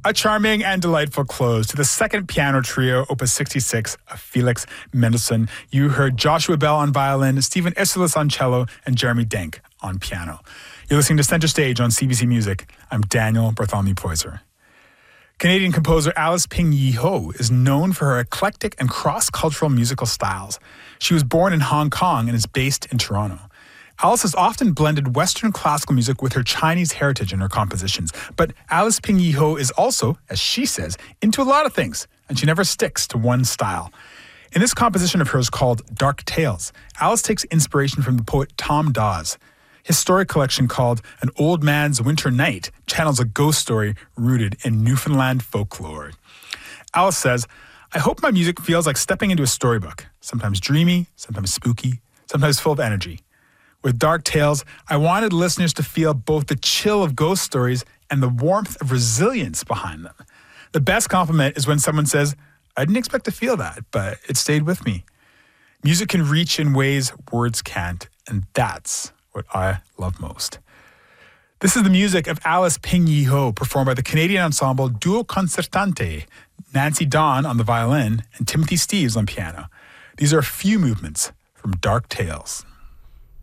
A charming and delightful close to the second piano trio, Opus 66 of Felix Mendelssohn. You heard Joshua Bell on violin, Stephen Isserlis on cello, and Jeremy Denk on piano. You're listening to Center Stage on CBC Music. I'm Daniel Bartholomew Poyser. Canadian composer Alice Ping Yee Ho is known for her eclectic and cross-cultural musical styles. She was born in Hong Kong and is based in Toronto. Alice has often blended Western classical music with her Chinese heritage in her compositions. But Alice Ping Yee Ho is also, as she says, into a lot of things, and she never sticks to one style. In this composition of hers called Dark Tales, Alice takes inspiration from the poet Tom Dawes. His story collection called An Old Man's Winter Night channels a ghost story rooted in Newfoundland folklore. Alice says, "I hope my music feels like stepping into a storybook, sometimes dreamy, sometimes spooky, sometimes full of energy. With Dark Tales, I wanted listeners to feel both the chill of ghost stories and the warmth of resilience behind them. The best compliment is when someone says, 'I didn't expect to feel that, but it stayed with me.' Music can reach in ways words can't, and that's what I love most." This is the music of Alice Ping Yee Ho, performed by the Canadian ensemble Duo Concertante, Nancy Dawn on the violin and Timothy Steeves on piano. These are a few movements from Dark Tales.